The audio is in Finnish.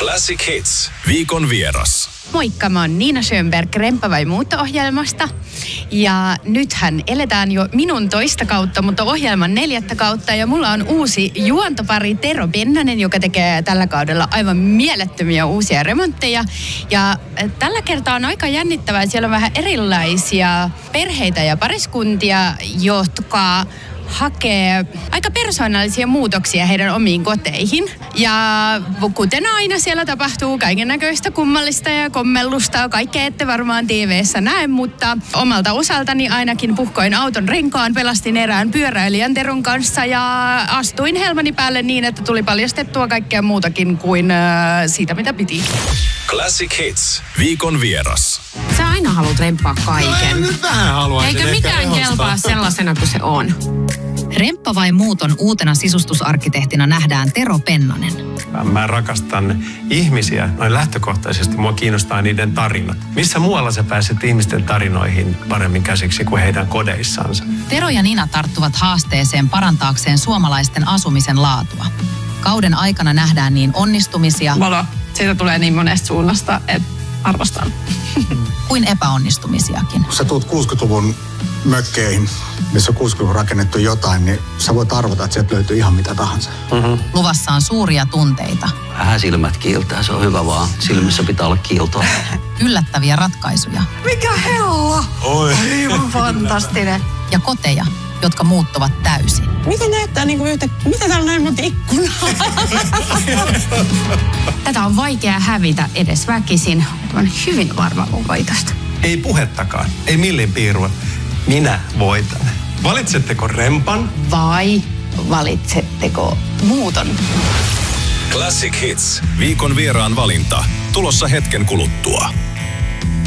Classic Hits. Viikon vieras. Moikka, mä oon Niina Schönberg Remppa vai muutto-ohjelmasta. Ja nythän eletään jo minun toista kautta, mutta ohjelman 4. kautta. Ja mulla on uusi juontopari Tero Pennanen, joka tekee tällä kaudella aivan mielettömiä uusia remontteja. Ja tällä kertaa on aika jännittävää. Siellä on vähän erilaisia perheitä ja pariskuntia, jotka hakee aika persoonallisia muutoksia heidän omiin koteihin. Ja kuten aina siellä tapahtuu kaiken näköistä kummallista ja kommellusta. Kaikkea ette varmaan TV:ssä näe, mutta omalta osaltani ainakin puhkoin auton renkaan, pelastin erään pyöräilijän Teron kanssa ja astuin helmani päälle niin, että tuli paljastettua kaikkea muutakin kuin siitä, mitä piti. Classic Hits. Viikon vieras. Sä aina haluat remppaa kaiken. Nyt vähän haluaisin. Eikä mikään kelpaa sellaisena kuin se on. Remppa vai muuton uutena sisustusarkkitehtina nähdään Tero Pennanen. Mä rakastan ihmisiä. Noin lähtökohtaisesti mua kiinnostaa niiden tarinat. Missä muualla sä pääset ihmisten tarinoihin paremmin käsiksi kuin heidän kodeissansa? Tero ja Nina tarttuvat haasteeseen parantaakseen suomalaisten asumisen laatua. Kauden aikana nähdään niin onnistumisia Valo, siitä tulee niin monesta suunnasta, että arvostan. kuin epäonnistumisiakin. Kun sä tuut 60-luvun mökkeihin, missä on 60-luvun rakennettu jotain, niin sä voit arvata, että sieltä löytyy ihan mitä tahansa. Luvassa on suuria tunteita, Vähän silmät kiiltää, se on hyvä vaan. Silmissä pitää olla kiiltoa. yllättäviä ratkaisuja Mikä hella! Oi. Aivan fantastinen. ja koteja, jotka muuttuvat täysin. Miten näyttää niinku mitä täällä näin monta ikkunaa? Tätä on vaikea hävitä edes väkisin. Olen hyvin varma mun voitosta. Ei puhettakaan. Ei millin piirua. Minä voitan. Valitsetteko rempan? Vai valitsetteko muuton? Classic Hits. Viikon vieraan valinta. Tulossa hetken kuluttua.